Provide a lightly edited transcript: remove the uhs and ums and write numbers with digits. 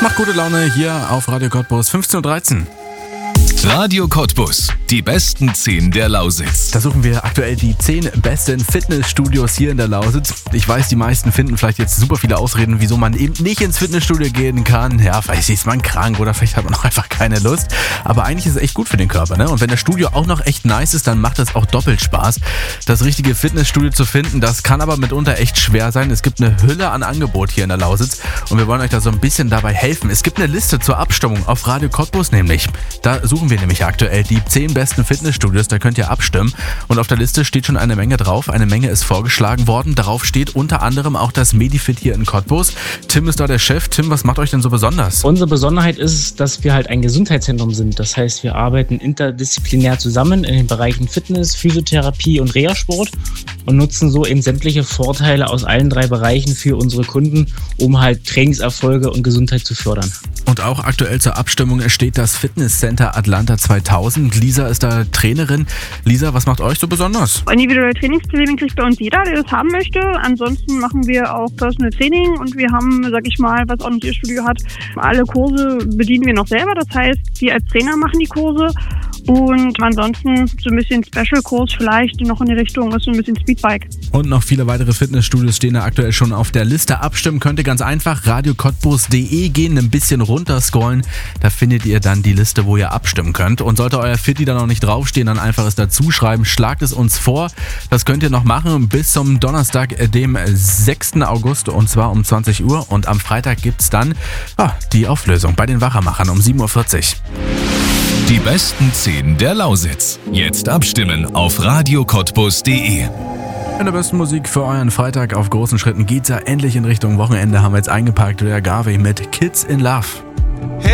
Macht gute Laune hier auf Radio Cottbus 15.13 Uhr. Radio Cottbus, die besten 10 der Lausitz. Da suchen wir aktuell die 10 besten Fitnessstudios hier in der Lausitz. Ich weiß, die meisten finden vielleicht jetzt super viele Ausreden, wieso man eben nicht ins Fitnessstudio gehen kann. Ja, vielleicht ist man krank oder vielleicht hat man auch einfach keine Lust. Aber eigentlich ist es echt gut für den Körper, ne? Und wenn das Studio auch noch echt nice ist, dann macht es auch doppelt Spaß. Das richtige Fitnessstudio zu finden, das kann aber mitunter echt schwer sein. Es gibt eine Hülle an Angebot hier in der Lausitz und wir wollen euch da so ein bisschen dabei helfen. Es gibt eine Liste zur Abstimmung auf Radio Cottbus nämlich. Da suchen wir nämlich aktuell die 10 besten Fitnessstudios, da könnt ihr abstimmen und auf der Liste steht schon eine Menge drauf, eine Menge ist vorgeschlagen worden, darauf steht unter anderem auch das Medifit hier in Cottbus. Tim ist da der Chef. Tim, was macht euch denn so besonders? Unsere Besonderheit ist, dass wir halt ein Gesundheitszentrum sind, das heißt, wir arbeiten interdisziplinär zusammen in den Bereichen Fitness, Physiotherapie und Reha-Sport und nutzen so eben sämtliche Vorteile aus allen 3 Bereichen für unsere Kunden, um halt Trainingserfolge und Gesundheit zu fördern. Und auch aktuell zur Abstimmung steht das Fitnesscenter Atlanta 2000. Lisa ist da Trainerin. Lisa, was macht euch so besonders? Individuelle Trainingspläne kriegt bei uns jeder, der das haben möchte. Ansonsten machen wir auch Personal Training und wir haben, sag ich mal, was auch noch ihr Studio hat, alle Kurse bedienen wir noch selber. Das heißt, wir als Trainer machen die Kurse und ansonsten so ein bisschen Special-Kurs vielleicht noch in die Richtung ist so ein bisschen Speedbike. Und noch viele weitere Fitnessstudios stehen da aktuell schon auf der Liste. Abstimmen könnt ihr ganz einfach radiocottbus.de gehen, ein bisschen runterscrollen. Da findet ihr dann die Liste, wo ihr abstimmen könnt. Und sollte euer Fitti da noch nicht draufstehen, dann einfach es dazu schreiben. Schlagt es uns vor. Das könnt ihr noch machen bis zum Donnerstag, dem 6. August und zwar um 20 Uhr. Und am Freitag gibt es dann die Auflösung bei den Wachermachern um 7.40 Uhr. Die besten 10 der Lausitz. Jetzt abstimmen auf radiocottbus.de. In der besten Musik für euren Freitag auf großen Schritten geht's ja endlich in Richtung Wochenende. Haben wir jetzt eingepackt. Der Garvey mit Kids in Love.